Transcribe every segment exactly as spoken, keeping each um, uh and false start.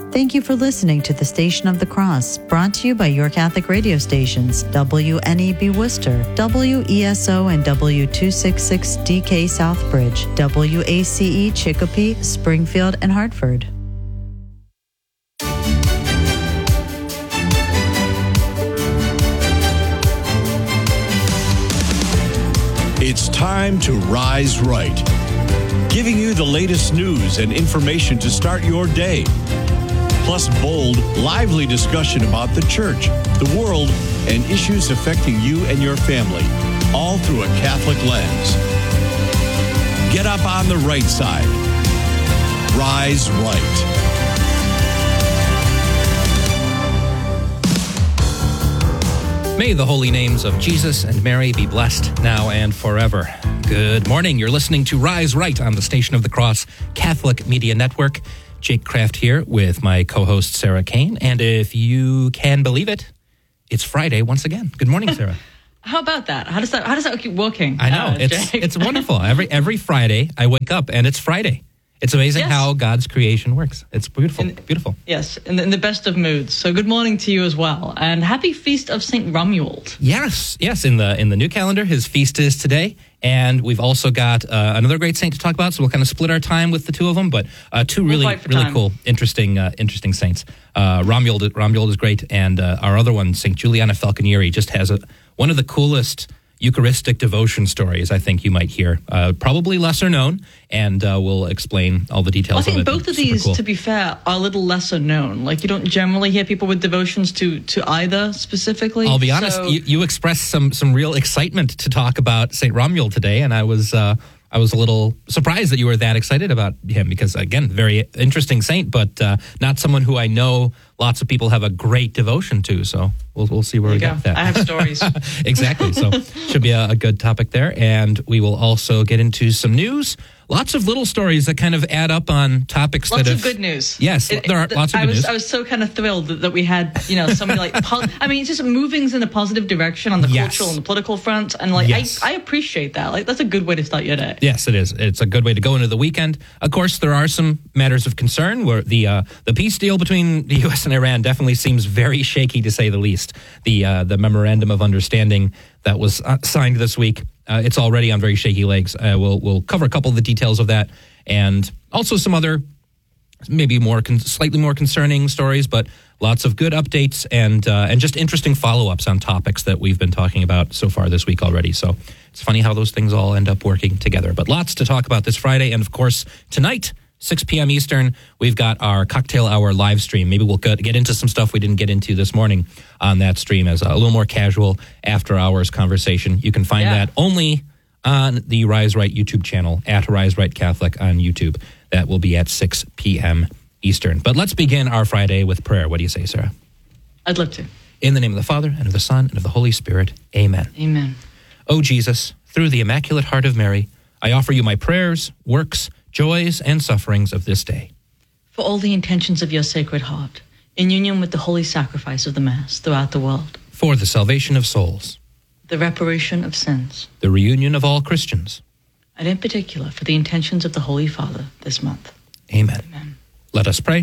Thank you for listening to the Station of the Cross, brought to you by your Catholic radio stations, W N E B Worcester, W E S O and W two sixty-six D K Southbridge, W A C E Chicopee, Springfield, and Hartford. It's time to Rise Right, giving you the latest news and information to start your day. Plus bold, lively discussion about the church, the world, and issues affecting you and your family, all through a Catholic lens. Get up on the right side. Rise Right. May the holy names of Jesus and Mary be blessed now and forever. Good morning. You're listening to Rise Right on the Station of the Cross Catholic Media Network. Jake Kraft here with my co-host Sarah Kane. And if you can believe it, it's Friday once again. Good morning, Sarah. How about that? How does that how does that keep working? I know. Uh, it's Jake? it's wonderful. Every every Friday I wake up and it's Friday. It's amazing yes. how God's creation works. It's beautiful. In, beautiful. Yes, in the, in the best of moods. So good morning to you as well. And happy feast of Saint Romuald. Yes, yes. In the in the new calendar, his feast is today. And we've also got uh, another great saint to talk about, so we'll kind of split our time with the two of them. But uh, two really, we'll really time. cool, interesting, uh, interesting saints. Uh, Romuald, Romuald is great, and uh, our other one, Saint Juliana Falconieri, just has a, one of the coolest Eucharistic devotion stories I think you might hear. Uh, probably lesser known, and uh, we'll explain all the details well, I think of it. both of Super these, cool. to be fair, are a little lesser known. Like, you don't generally hear people with devotions to, to either specifically. I'll be honest, so... you, you expressed some some real excitement to talk about Saint Romuald today, and I was uh, I was a little surprised that you were that excited about him because, again, very interesting saint, but uh, not someone who I know lots of people have a great devotion to. So we'll we'll see where there we you go go. with that. I have stories. Exactly. So should be a, a good topic there, and we will also get into some news. Lots of little stories that kind of add up on topics lots that of have... good news. Yes, it, there are it, lots of I good was, news. I was so kind of thrilled that, that we had, you know, so many like... po- I mean, it's just movings in a positive direction on the Yes. cultural and the political front. And like, Yes. I, I appreciate that. Like, that's a good way to start your day. Yes, it is. It's a good way to go into the weekend. Of course, there are some matters of concern where the uh, the peace deal between the U S and Iran definitely seems very shaky, to say the least. The uh, the memorandum of understanding that was uh, signed this week, uh, it's already on very shaky legs. Uh, we'll we'll cover a couple of the details of that, and also some other maybe more con- slightly more concerning stories, but lots of good updates and uh, and just interesting follow-ups on topics that we've been talking about so far this week already. So it's funny how those things all end up working together. But lots to talk about this Friday, and of course tonight, six p.m. Eastern, we've got our cocktail hour live stream. Maybe we'll get into some stuff we didn't get into this morning on that stream as a little more casual after-hours conversation. You can find Yeah. that only on the Rise Right YouTube channel, at Rise Right Catholic on YouTube. That will be at six p.m. Eastern. But let's begin our Friday with prayer. What do you say, Sarah? I'd love to. In the name of the Father, and of the Son, and of the Holy Spirit. Amen. Amen. O Jesus, through the Immaculate Heart of Mary, I offer you my prayers, works, joys, and sufferings of this day. For all the intentions of your Sacred Heart, in union with the holy sacrifice of the Mass throughout the world, For the salvation of souls, the reparation of sins, the reunion of all Christians. and in particular for the intentions of the Holy Father this month. Amen. Amen. Let us pray.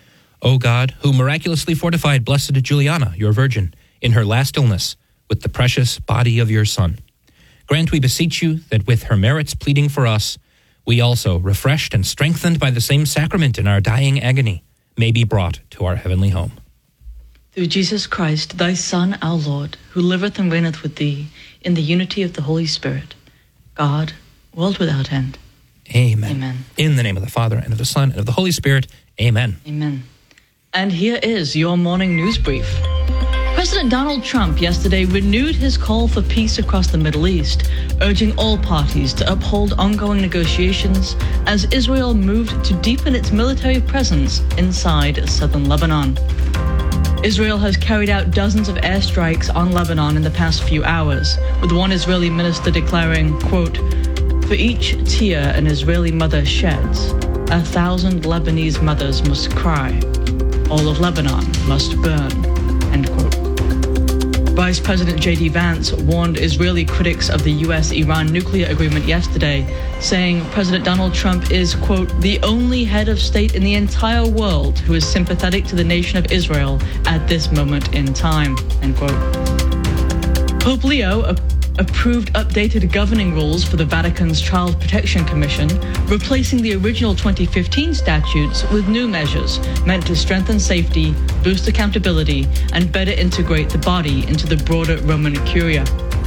O God, who miraculously fortified Blessed Juliana, your Virgin, in her last illness with the precious body of your Son, grant, we beseech you, that with her merits pleading for us, we also, refreshed and strengthened by the same sacrament in our dying agony, may be brought to our heavenly home. Through Jesus Christ, thy Son, our Lord, who liveth and reigneth with thee in the unity of the Holy Spirit, God, world without end. Amen. Amen. In the name of the Father, and of the Son, and of the Holy Spirit. Amen. Amen. And here is your morning news brief. President Donald Trump yesterday renewed his call for peace across the Middle East, urging all parties to uphold ongoing negotiations as Israel moved to deepen its military presence inside southern Lebanon. Israel has carried out dozens of airstrikes on Lebanon in the past few hours, with one Israeli minister declaring, quote, "For each tear an Israeli mother sheds, a thousand Lebanese mothers must cry. All of Lebanon must burn," end quote. Vice President J D Vance warned Israeli critics of the U S Iran nuclear agreement yesterday, saying President Donald Trump is, quote, the only head of state in the entire world who is sympathetic to the nation of Israel at this moment in time, end quote. Pope Leo a- approved updated governing rules for the Vatican's Child Protection Commission, replacing the original twenty fifteen statutes with new measures meant to strengthen safety, boost accountability, and better integrate the body into the broader Roman Curia.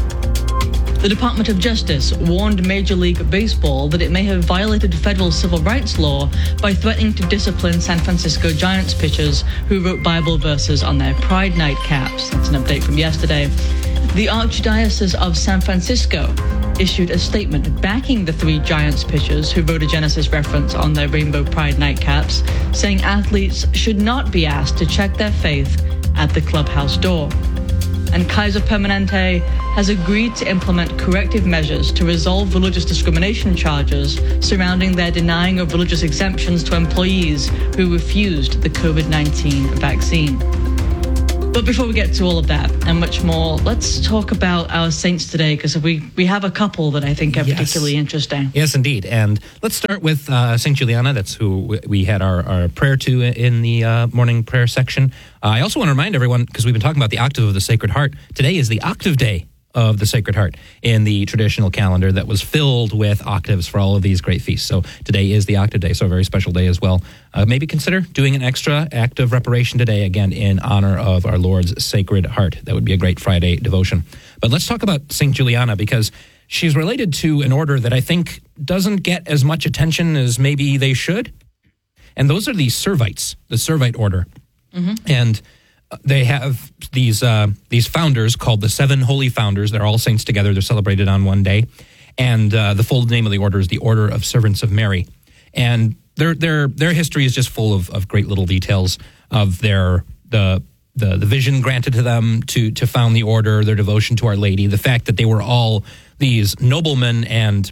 The Department of Justice warned Major League Baseball that it may have violated federal civil rights law by threatening to discipline San Francisco Giants pitchers who wrote Bible verses on their Pride Night caps. That's an update from yesterday. The Archdiocese of San Francisco issued a statement backing the three Giants pitchers who wrote a Genesis reference on their Rainbow Pride Night caps, saying athletes should not be asked to check their faith at the clubhouse door. And Kaiser Permanente has agreed to implement corrective measures to resolve religious discrimination charges surrounding their denying of religious exemptions to employees who refused the COVID nineteen vaccine. But before we get to all of that and much more, let's talk about our saints today, because we, we have a couple that I think are yes. particularly interesting. Yes, indeed. And let's start with uh, Saint Juliana. That's who we had our, our prayer to in the uh, morning prayer section. Uh, I also want to remind everyone, because we've been talking about the octave of the Sacred Heart, today is the octave day of the Sacred Heart in the traditional calendar that was filled with octaves for all of these great feasts. So today is the octave day, so a very special day as well. Uh, maybe consider doing an extra act of reparation today, again, in honor of our Lord's Sacred Heart. That would be a great Friday devotion. But let's talk about Saint Juliana, because she's related to an order that I think doesn't get as much attention as maybe they should. And those are the Servites, the Servite order. Mm-hmm. And they have these uh, these founders called the Seven Holy Founders. They're all saints together. They're celebrated on one day. And uh, the full name of the order is the Order of Servants of Mary. And their their their history is just full of, of great little details of their the, the the vision granted to them to to found the order, their devotion to Our Lady, the fact that they were all these noblemen and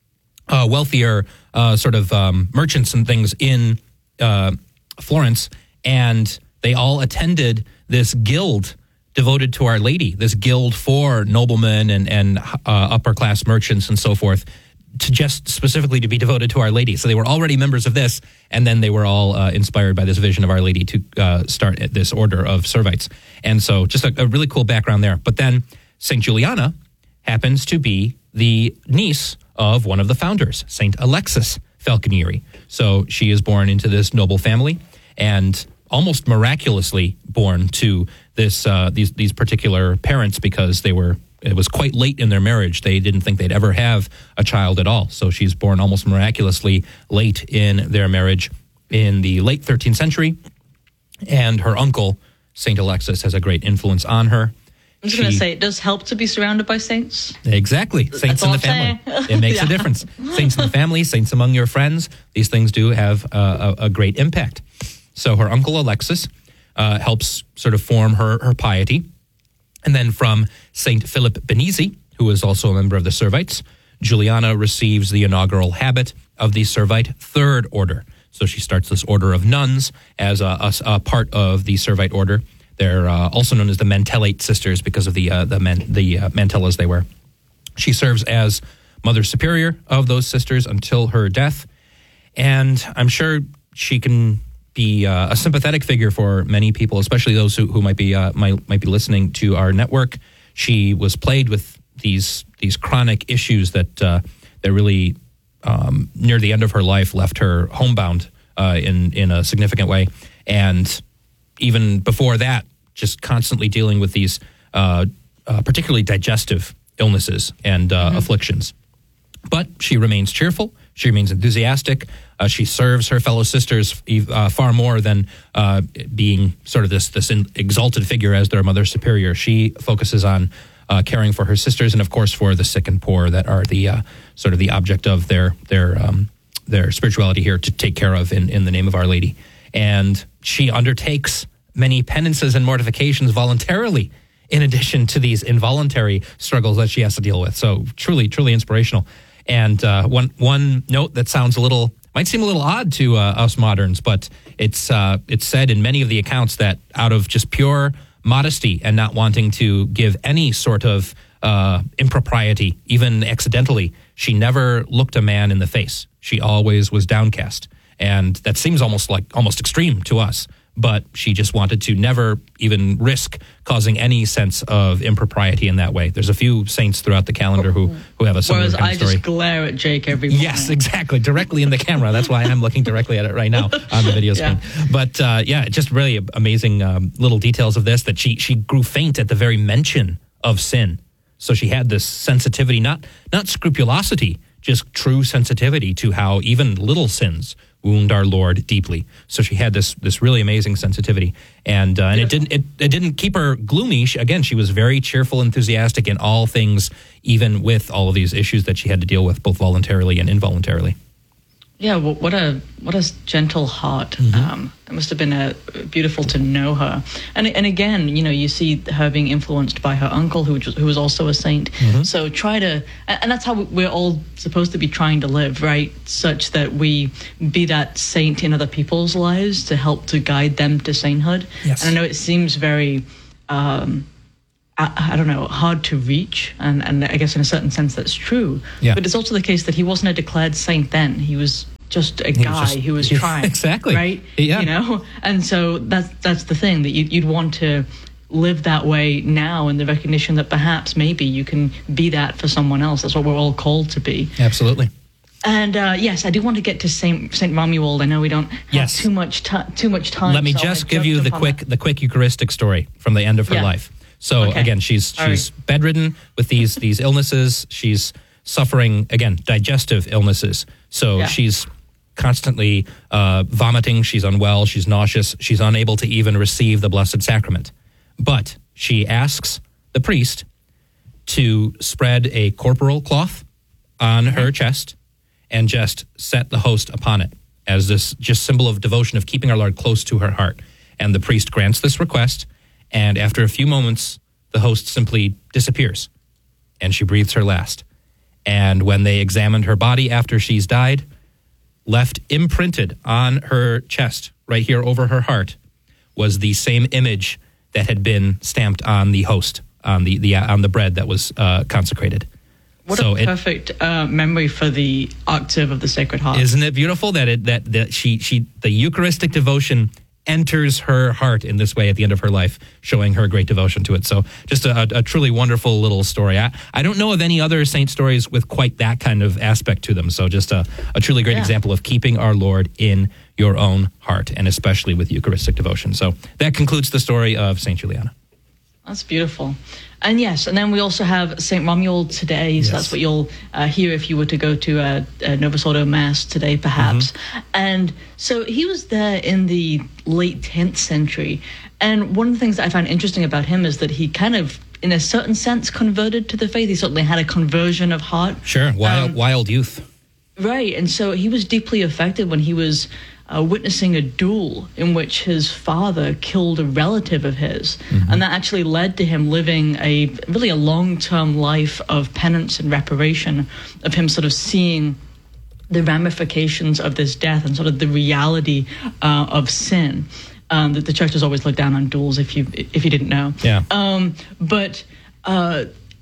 uh, wealthier uh, sort of um, merchants and things in uh, Florence, and they all attended this guild devoted to Our Lady, this guild for noblemen and, and uh, upper-class merchants and so forth, to just specifically to be devoted to Our Lady. So they were already members of this, and then they were all uh, inspired by this vision of Our Lady to uh, start this order of Servites. And so just a, a really cool background there. But then Saint Juliana happens to be the niece of one of the founders, Saint Alexis Falconieri. So she is born into this noble family, and almost miraculously born to this uh, these these particular parents, because they were it was quite late in their marriage. They didn't think they'd ever have a child at all. So she's born almost miraculously late in their marriage in the late thirteenth century. And her uncle, Saint Alexis, has a great influence on her. I'm just going to say, it does help to be surrounded by saints. Exactly. Saints in the family. It makes yeah. a difference. Saints in the family, saints among your friends. These things do have a, a, a great impact. So her uncle Alexis uh, helps sort of form her, her piety. And then from Saint Philip Benizi, who is also a member of the Servites, Juliana receives the inaugural habit of the Servite Third Order. So she starts this order of nuns as a, a, a part of the Servite order. They're uh, also known as the Mantellate Sisters because of the uh, the, man, the uh, mantellas they wear. She serves as Mother Superior of those sisters until her death. And I'm sure she can be uh, a sympathetic figure for many people, especially those who, who might be uh, might might be listening to our network. She was plagued with these these chronic issues that uh, that really um, near the end of her life left her homebound uh, in in a significant way, and even before that, just constantly dealing with these uh, uh, particularly digestive illnesses and uh, mm-hmm. afflictions. But she remains cheerful. She remains enthusiastic. Uh, she serves her fellow sisters uh, far more than uh, being sort of this this exalted figure as their mother superior. She focuses on uh, caring for her sisters and, of course, for the sick and poor that are the uh, sort of the object of their their um, their spirituality here to take care of in, in the name of Our Lady. And she undertakes many penances and mortifications voluntarily, in addition to these involuntary struggles that she has to deal with. So truly, truly inspirational. And uh, one one note that sounds a little, might seem a little odd to uh, us moderns, but it's uh, it's said in many of the accounts that out of just pure modesty and not wanting to give any sort of uh, impropriety, even accidentally. She never looked a man in the face. She always was downcast. And that seems almost like almost extreme to us. But she just wanted to never even risk causing any sense of impropriety in that way. There's a few saints throughout the calendar who, who have a similar Whereas kind of I story. just glare at Jake every morning. Yes, exactly. Directly in the camera. That's why I'm looking directly at it right now on the video screen. Yeah. But uh, yeah, just really amazing um, little details of this, that she she grew faint at the very mention of sin. So she had this sensitivity, not not scrupulosity, just true sensitivity to how even little sins wound our Lord deeply. So she had this this really amazing sensitivity, and uh, and it didn't it, it didn't keep her gloomy. She, again, she was very cheerful, enthusiastic in all things, even with all of these issues that she had to deal with, both voluntarily and involuntarily. Yeah, well, what a what a gentle heart. Mm-hmm. Um, it must have been a, beautiful to know her. And and again, you know, you see her being influenced by her uncle, who was, who was also a saint. Mm-hmm. So try to, and that's how we're all supposed to be trying to live, right? Such that we be that saint in other people's lives to help to guide them to sainthood. Yes. And I know it seems very, um, I, I don't know, hard to reach, and, and I guess in a certain sense that's true. Yeah. But it's also the case that he wasn't a declared saint then. He was just a guy was just, who was trying. Exactly. Right? Yeah. You know? And so that's, that's the thing, that you, you'd want to live that way now, in the recognition that perhaps maybe you can be that for someone else. That's what we're all called to be. Absolutely. And uh, yes, I do want to get to Saint Saint Romuald. I know we don't have Yes. too much ti too much time. Let me so just I'll give you jump the on quick that. the quick Eucharistic story from the end of her Yeah. life. So Okay. again, she's All she's right. bedridden with these these illnesses. She's suffering, again, digestive illnesses. So Yeah. she's constantly uh, vomiting. She's unwell. She's nauseous. She's unable to even receive the Blessed Sacrament. But she asks the priest to spread a corporal cloth on her chest and just set the host upon it as this just symbol of devotion, of keeping our Lord close to her heart. And the priest grants this request, and after a few moments, the host simply disappears, and she breathes her last. And when they examined her body after she's died, left imprinted on her chest, right here over her heart, was the same image that had been stamped on the host, on the, the on the bread that was uh, consecrated. What so a it, perfect uh, memory for the octave of the Sacred Heart. Isn't it beautiful that it that, that she she the Eucharistic devotion enters her heart in this way at the end of her life, showing her great devotion to it. So just a, a truly wonderful little story. I, I don't know of any other saint stories with quite that kind of aspect to them. So just a, a truly great Yeah. example of keeping our Lord in your own heart, and especially with Eucharistic devotion. So that concludes the story of Saint Juliana. That's beautiful. And yes, and then we also have Saint Romuald today. So Yes. that's what you'll uh, hear if you were to go to a, a Novus Ordo Mass today, perhaps. Mm-hmm. And so he was there in the late tenth century. And one of the things that I find interesting about him is that he kind of, in a certain sense, converted to the faith. He certainly had a conversion of heart. Sure, wild, Um, wild youth. Right, and so he was deeply affected when he was uh, witnessing a duel in which his father killed a relative of his, Mm-hmm. and that actually led to him living a really a long-term life of penance and reparation, of him sort of seeing the ramifications of this death and sort of the reality uh, of sin. Um, that the church has always looked down on duels, if you if you didn't know. Yeah. Um, but uh,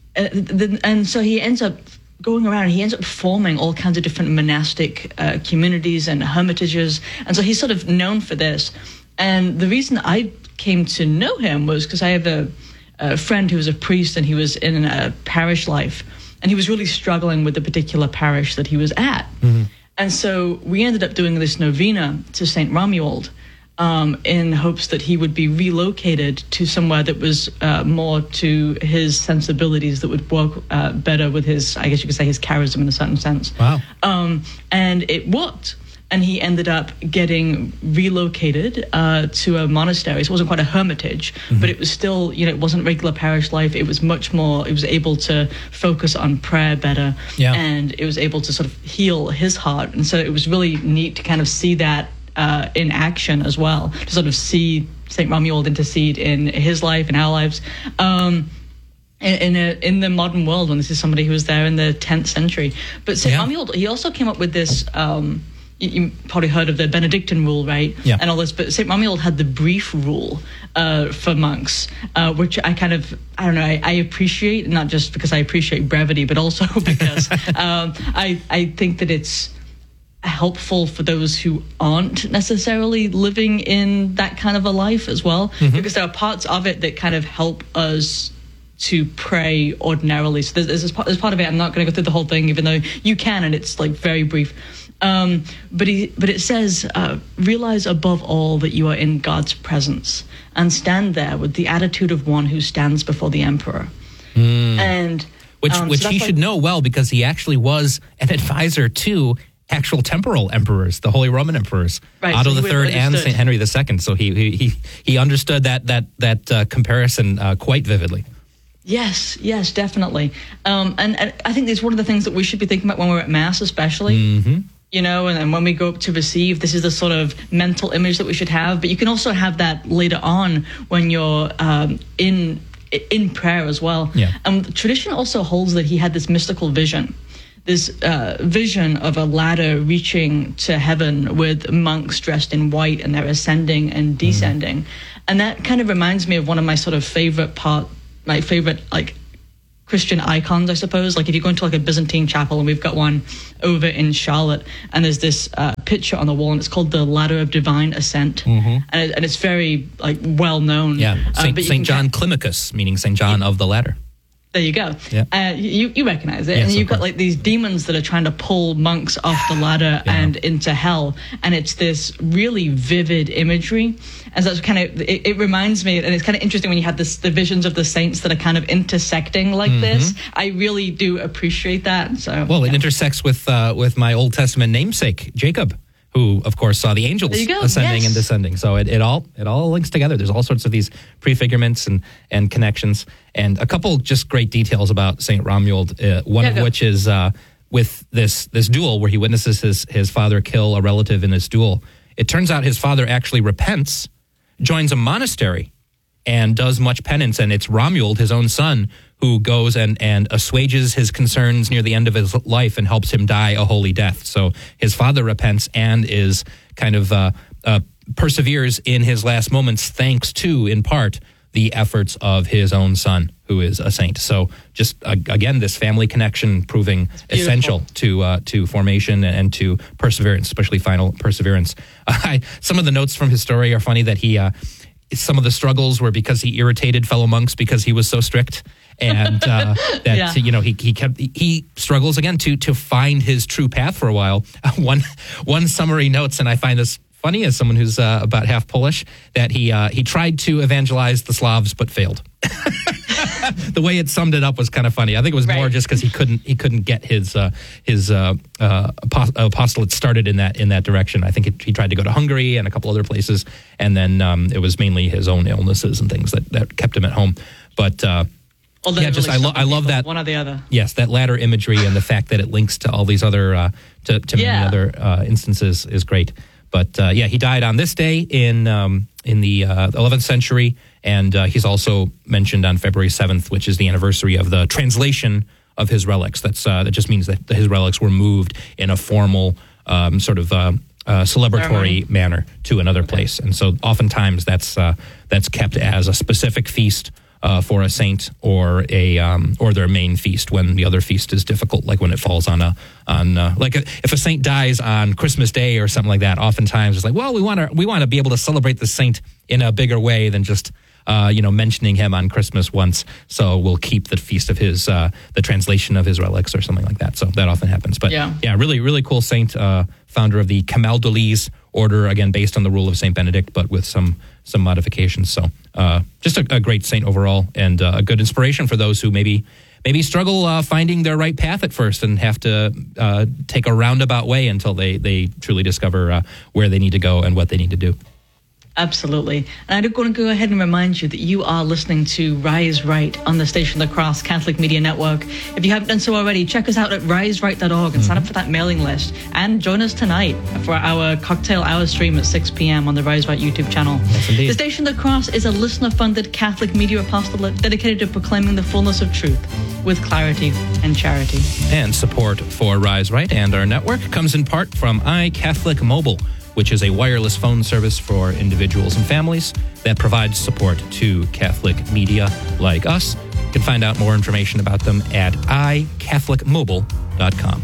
and, and so he ends up going around, and he ends up forming all kinds of different monastic uh, communities and hermitages, and so he's sort of known for this. And the reason I came to know him was because I have a, a friend who was a priest, and he was in a parish life, and he was really struggling with the particular parish that he was at. Mm-hmm. And so we ended up doing this novena to Saint Romuald, Um, in hopes that he would be relocated to somewhere that was uh, more to his sensibilities, that would work uh, better with his, I guess you could say, his charism in a certain sense. Wow. Um, and it worked. And he ended up getting relocated uh, to a monastery. So it wasn't quite a hermitage, mm-hmm. but it was still, you know, it wasn't regular parish life. It was much more, it was able to focus on prayer better. Yeah. And it was able to sort of heal his heart. And so it was really neat to kind of see that Uh, in action as well, to sort of see Saint Romuald intercede in his life and our lives um, in in, a, in the modern world, when this is somebody who was there in the tenth century. But Saint Yeah. Romuald, he also came up with this um, you, you probably heard of the Benedictine rule, right? Yeah. And all this, but Saint Romuald had the brief rule uh, for monks, uh, which I kind of, I don't know, I, I appreciate, not just because I appreciate brevity, but also because um, I, I think that it's helpful for those who aren't necessarily living in that kind of a life as well, mm-hmm. because there are parts of it that kind of help us to pray ordinarily. So there's, there's, part, there's part of it, I'm not going to go through the whole thing, even though you can, and it's like very brief. Um, but he, but it says, uh, realize above all that you are in God's presence and stand there with the attitude of one who stands before the emperor. Mm. And which, um, which so he like, should know well, because he actually was an advisor to actual temporal emperors, the Holy Roman emperors, right, Otto so the Third and Saint Henry the Second. So he he he, he understood that that that uh, comparison uh, quite vividly. Yes, yes, definitely. Um, and, and I think it's one of the things that we should be thinking about when we're at Mass, especially. Mm-hmm. You know, and then when we go up to receive, this is the sort of mental image that we should have. But you can also have that later on when you're um, in in prayer as well. Yeah. And um, tradition also holds that he had this mystical vision. This uh, vision of a ladder reaching to heaven with monks dressed in white, and they're ascending and descending. Mm. And that kind of reminds me of one of my sort of favorite part, my favorite like Christian icons, I suppose. Like if you go into like a Byzantine chapel, and we've got one over in Charlotte, and there's this uh, picture on the wall, and it's called the Ladder of Divine Ascent. Mm-hmm. and, it, and it's very like well known. Yeah, Saint, uh, Saint John Climacus, meaning Saint John yeah. of the Ladder. There you go. Yeah. Uh, you, you recognize it. Yes, and you've got course. like these demons that are trying to pull monks off the ladder yeah. and into hell. And it's this really vivid imagery. And so it's kind of, it, it reminds me, and it's kind of interesting when you have this, the visions of the saints that are kind of intersecting like mm-hmm. this. I really do appreciate that. So Well, yeah. it intersects with uh, with my Old Testament namesake, Jacob, who, of course, saw the angels ascending yes. and descending. So it, it all it all links together. There's all sorts of these prefigurements and, and connections. And a couple just great details about Saint Romuald, uh, one yeah, of go. which is uh, with this this duel where he witnesses his, his father kill a relative in this duel. It turns out his father actually repents, joins a monastery, and does much penance. And it's Romuald, his own son, who goes and, and assuages his concerns near the end of his life and helps him die a holy death. So his father repents and is kind of uh, uh, perseveres in his last moments, thanks to, in part, the efforts of his own son, who is a saint. So just, uh, again, this family connection proving essential to uh, to formation and to perseverance, especially final perseverance. Uh, I, some of the notes from his story are funny that he... Uh, some of the struggles were because he irritated fellow monks because he was so strict, and uh, that yeah. you know he he kept he struggles again to to find his true path for a while. one one summary notes, and I find this funny as someone who's uh, about half Polish, that he uh, he tried to evangelize the Slavs but failed. The way it summed it up was kind of funny. I think it was right. more just because he couldn't he couldn't get his uh, his uh, uh, apostolate started in that in that direction. I think it, he tried to go to Hungary and a couple other places, and then um, it was mainly his own illnesses and things that, that kept him at home. But uh, Although yeah, just really I, lo- I love that one or the other. Yes, that ladder imagery and the fact that it links to all these other uh, to, to yeah. many other uh, instances is great. But uh, yeah, he died on this day in um, in the uh, eleventh century. And uh, he's also mentioned on February seventh, which is the anniversary of the translation of his relics. That's uh, that just means that his relics were moved in a formal um, sort of uh, uh, celebratory Ceremony. manner to another Okay. place. And so oftentimes that's uh, that's kept as a specific feast uh, for a saint or a um, or their main feast when the other feast is difficult, like when it falls on a on uh, like a, if a saint dies on Christmas Day or something like that. Oftentimes it's like, well, we want to we want to be able to celebrate the saint in a bigger way than just Uh, you know, mentioning him on Christmas once, so we'll keep the feast of his, uh, the translation of his relics or something like that. So that often happens. But yeah, yeah really, really cool saint, uh, founder of the Camaldolese order, again, based on the rule of Saint Benedict, but with some some modifications. So uh, just a, a great saint overall, and uh, a good inspiration for those who maybe maybe struggle uh, finding their right path at first and have to uh, take a roundabout way until they, they truly discover uh, where they need to go and what they need to do. Absolutely. And I want to go ahead and remind you that you are listening to Rise Right on the Station of the Cross Catholic Media Network. If you haven't done so already, check us out at rise right dot org and mm-hmm. sign up for that mailing list. And join us tonight for our cocktail hour stream at six p.m. on the Rise Right YouTube channel. Yes, indeed. The Station of the Cross is a listener-funded Catholic media apostolate dedicated to proclaiming the fullness of truth with clarity and charity. And support for Rise Right and our network comes in part from iCatholic Mobile, which is a wireless phone service for individuals and families that provides support to Catholic media like us. You can find out more information about them at i catholic mobile dot com.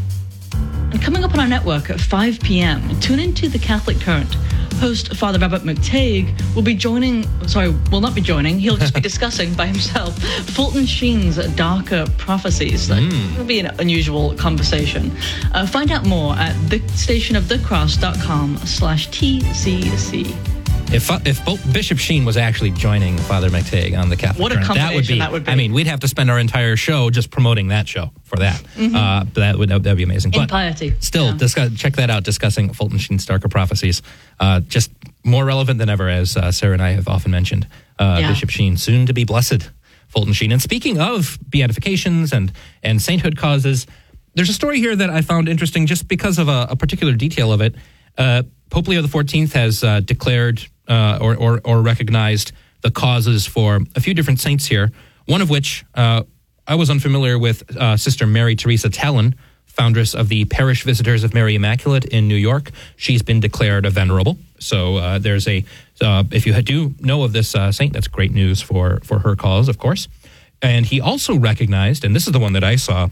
And coming up on our network at five p.m., tune into The Catholic Current. Host Father Robert McTague will be joining, sorry, will not be joining, he'll just be discussing by himself Fulton Sheen's darker prophecies. That mm. will be an unusual conversation. Uh, find out more at the station of the cross dot com slash T C C. If if Bishop Sheen was actually joining Father McTague on the Catholic what a Current, that would be, that would be. I mean, we'd have to spend our entire show just promoting that show for that. Mm-hmm. Uh, that would that would be amazing. In but piety. Still, yeah. discuss, check that out, discussing Fulton Sheen's darker prophecies. Uh, just more relevant than ever, as uh, Sarah and I have often mentioned. Uh, yeah. Bishop Sheen, soon to be blessed, Fulton Sheen. And speaking of beatifications and, and sainthood causes, there's a story here that I found interesting just because of a, a particular detail of it. Uh, Pope Leo the fourteenth has uh, declared uh, or, or, or recognized the causes for a few different saints here, one of which uh, I was unfamiliar with, uh, Sister Mary Teresa Tallon, foundress of the Parish Visitors of Mary Immaculate in New York. She's been declared a venerable. So uh, there's a, uh, if you do know of this uh, saint, that's great news for, for her cause, of course. And he also recognized, and this is the one that I saw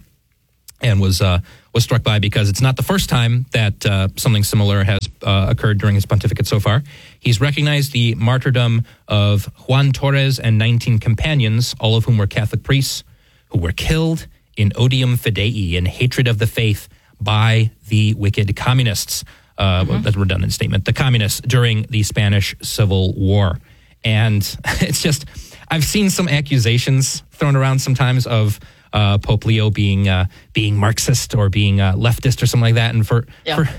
and was uh, was struck by because it's not the first time that uh, something similar has uh, occurred during his pontificate so far. He's recognized the martyrdom of Juan Torres and nineteen companions, all of whom were Catholic priests, who were killed in odium fidei, in hatred of the faith, by the wicked communists. Uh, mm-hmm. That's a redundant statement. The communists during the Spanish Civil War. And it's just, I've seen some accusations thrown around sometimes of uh, Pope Leo being uh, being Marxist or being uh, leftist or something like that. And for, yeah. for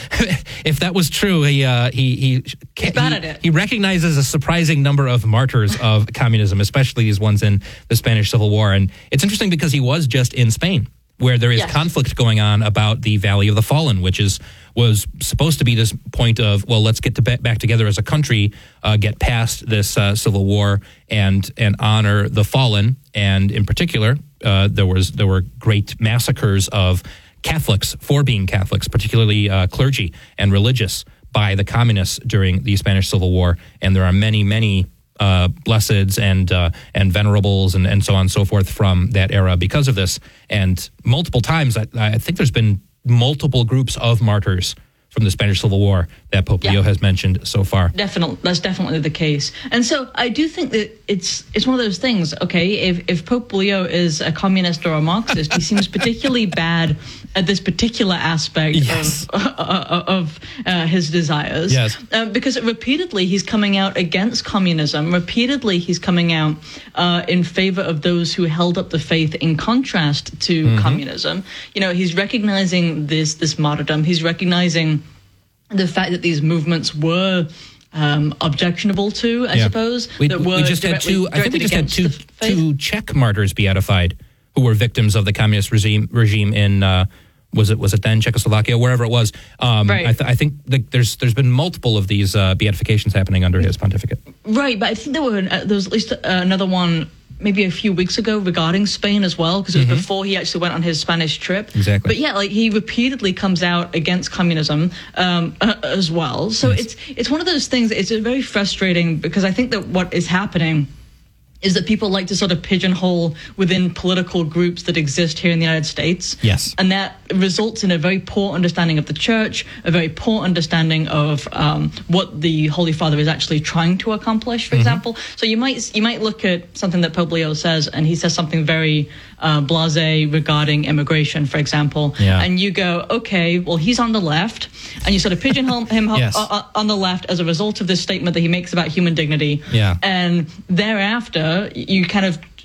if that was true, he uh, he he, He's bad at it. he recognizes a surprising number of martyrs of communism, especially these ones in the Spanish Civil War. And it's interesting because he was just in Spain, where there is yes. conflict going on about the Valley of the Fallen, which is was supposed to be this point of, well, let's get to back together as a country, uh, get past this uh, civil war, and and honor the fallen. And in particular, uh, there was there were great massacres of Catholics for being Catholics, particularly uh, clergy and religious, by the communists during the Spanish Civil War. And there are many, many Uh, blesseds and uh, and venerables and, and so on and so forth from that era because of this. And multiple times, I, I think there's been multiple groups of martyrs from the Spanish Civil War that Pope yeah. Leo has mentioned so far. Definitely, that's definitely the case. And so I do think that it's it's one of those things, okay, if, if Pope Leo is a communist or a Marxist, he seems particularly bad at this particular aspect yes. of, uh, of uh, his desires. Yes. Uh, because repeatedly he's coming out against communism. Repeatedly he's coming out uh, in favor of those who held up the faith in contrast to mm-hmm. communism. You know, he's recognizing this this martyrdom. He's recognizing the fact that these movements were um, objectionable to, I yeah. suppose. We, that were we just had two. I think we just had two two Czech martyrs beatified, who were victims of the communist regime regime in uh, was it was it then Czechoslovakia, wherever it was. Um, right. I, th- I think the, there's there's been multiple of these uh, beatifications happening under his pontificate. Right, but I think there were uh, there was at least uh, another one maybe a few weeks ago regarding Spain as well, because it was mm-hmm. before he actually went on his Spanish trip. Exactly. But yeah, like he repeatedly comes out against communism um, uh, as well. So yes. it's it's one of those things. It's very frustrating because I think that what is happening is that people like to sort of pigeonhole within political groups that exist here in the United States. Yes. And that results in a very poor understanding of the church, a very poor understanding of um, what the Holy Father is actually trying to accomplish, for mm-hmm. example. So you might you might look at something that Pope Leo says, and he says something very uh, blasé regarding immigration, for example. Yeah. And you go, okay, well, he's on the left, and you sort of pigeonhole him yes. on, on the left as a result of this statement that he makes about human dignity. Yeah. And thereafter, you kind of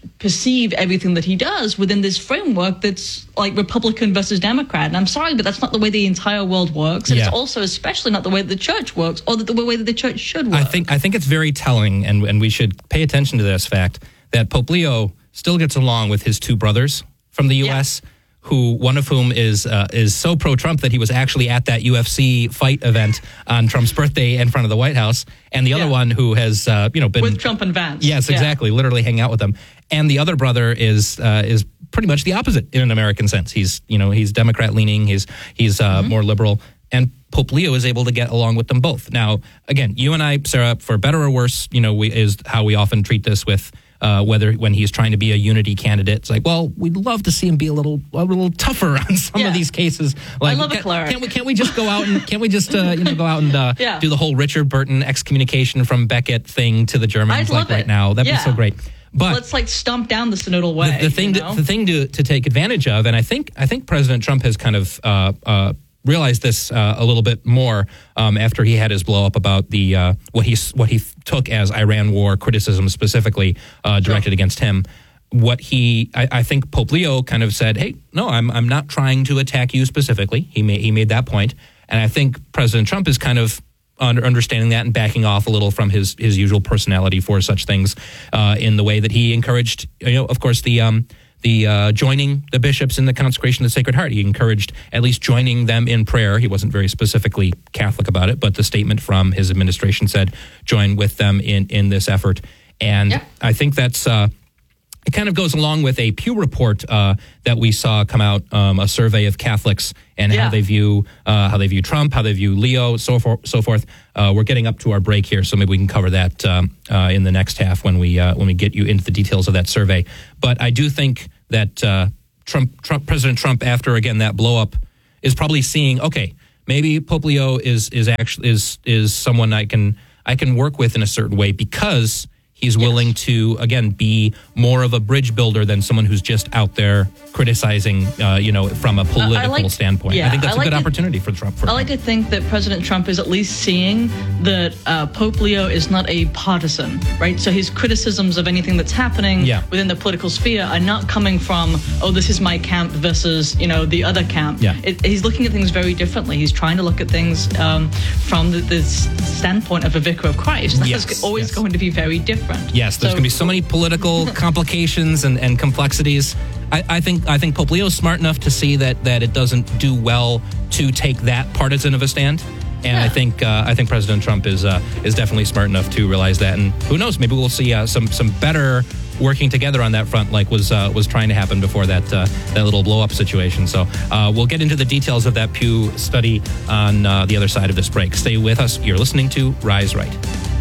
perceive everything that he does within this framework that's like Republican versus Democrat. And I'm sorry, but that's not the way the entire world works. And Yeah. it's also especially not the way that the church works, or the, the way that the church should work. I think I think it's very telling, and, and we should pay attention to this fact, that Pope Leo still gets along with his two brothers from the U S, yeah. who one of whom is uh, is so pro-Trump that he was actually at that U F C fight event on Trump's birthday in front of the White House, and the other Yeah. one who has uh, you know been with Trump and Vance. Yes, Yeah. exactly, literally hanging out with them. And the other brother is uh, is pretty much the opposite in an American sense. He's you know he's Democrat leaning. He's he's uh, mm-hmm. more liberal. And Pope Leo is able to get along with them both. Now, again, you and I, Sarah, for better or worse, you know, we, is how we often treat this with uh, whether when he's trying to be a unity candidate. It's like, well, we'd love to see him be a little a little tougher on some yeah. of these cases. Like, I love can, a cleric. Can't we, can't we just go out and can't we just uh, you know go out and uh, yeah. do the whole Richard Burton excommunication from Beckett thing to the Germans I'd like love right it. now? That'd yeah. be so great. But let's like stomp down the synodal way. The, the thing, you know? to, the thing to, to take advantage of, and I think I think President Trump has kind of uh, uh, realized this uh, a little bit more um, after he had his blow up about the uh, what he what he took as Iran war criticism specifically uh, directed sure. against him. What he, I, I think Pope Leo kind of said, "Hey, no, I'm I'm not trying to attack you specifically." He made he made that point, and I think President Trump is kind of under understanding that and backing off a little from his his usual personality for such things uh, in the way that he encouraged, you know, of course, the um, the uh, joining the bishops in the consecration of the Sacred Heart. He encouraged at least joining them in prayer. He wasn't very specifically Catholic about it, but the statement from his administration said join with them in, in this effort. And yeah. I think that's... Uh, It kind of goes along with a Pew report uh, that we saw come out, um, a survey of Catholics and yeah. how they view uh, how they view Trump, how they view Leo, so for, so forth. Uh, we're getting up to our break here, so maybe we can cover that um, uh, in the next half when we uh, when we get you into the details of that survey. But I do think that uh, Trump, Trump, President Trump, after again that blow up, is probably seeing, okay, maybe Pope Leo is is actually is is someone I can I can work with in a certain way because he's willing yes. to, again, be more of a bridge builder than someone who's just out there criticizing, uh, you know, from a political uh, like, standpoint. Yeah, I think that's I like a good to, opportunity for Trump. For I like to think that President Trump is at least seeing that uh, Pope Leo is not a partisan, right? So his criticisms of anything that's happening yeah. within the political sphere are not coming from, oh, this is my camp versus, you know, the other camp. Yeah. It, he's looking at things very differently. He's trying to look at things um, from the, the standpoint of a vicar of Christ. That's yes, always yes. going to be very different. Yes, there's so, going to be so many political complications and, and complexities. I, I think I think Pope Leo is smart enough to see that that it doesn't do well to take that partisan of a stand, and yeah. I think uh, I think President Trump is uh, is definitely smart enough to realize that. And who knows, maybe we'll see uh, some some better working together on that front, like was uh, was trying to happen before that uh, that little blow up situation. So uh, we'll get into the details of that Pew study on uh, the other side of this break. Stay with us. You're listening to Rise Right.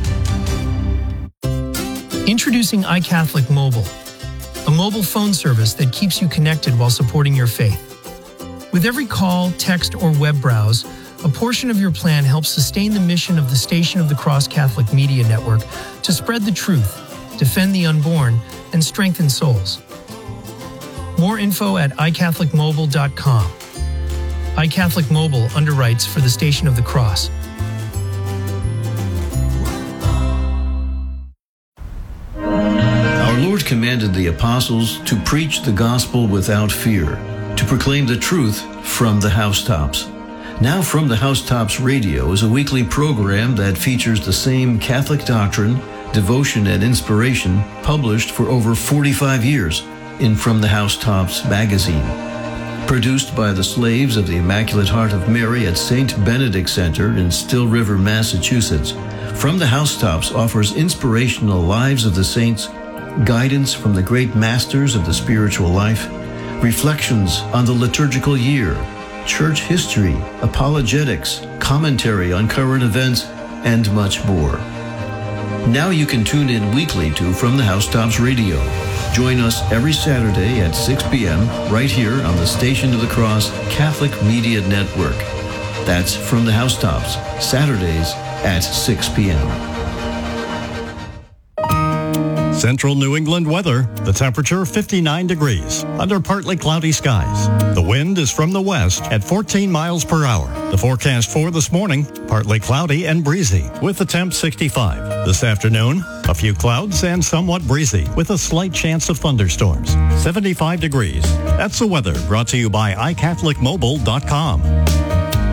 Introducing iCatholic Mobile, a mobile phone service that keeps you connected while supporting your faith. With every call, text, or web browse, a portion of your plan helps sustain the mission of the Station of the Cross Catholic Media Network to spread the truth, defend the unborn, and strengthen souls. More info at i catholic mobile dot com. iCatholic Mobile underwrites for the Station of the Cross. Our Lord commanded the apostles to preach the gospel without fear, to proclaim the truth from the housetops. Now From the Housetops Radio is a weekly program that features the same Catholic doctrine, devotion, and inspiration published for over forty-five years in From the Housetops magazine. Produced by the Slaves of the Immaculate Heart of Mary at Saint Benedict Center in Still River, Massachusetts, From the Housetops offers inspirational lives of the saints, guidance from the great masters of the spiritual life, reflections on the liturgical year, church history, apologetics, commentary on current events, and much more. Now you can tune in weekly to From the Housetops Radio. Join us every Saturday at six p.m. right here on the Station of the Cross Catholic Media Network. That's From the Housetops, Saturdays at six p.m. Central New England weather. The temperature fifty-nine degrees under partly cloudy skies. The wind is from the west at fourteen miles per hour. The forecast for this morning, partly cloudy and breezy with the temp sixty-five. This afternoon, A few clouds and somewhat breezy with a slight chance of thunderstorms. seventy-five degrees. That's the weather brought to you by i catholic mobile dot com.